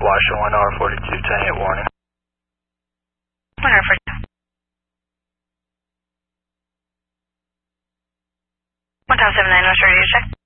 Washington 1R42, 10-8 warning. 142. 1079, what's radio check?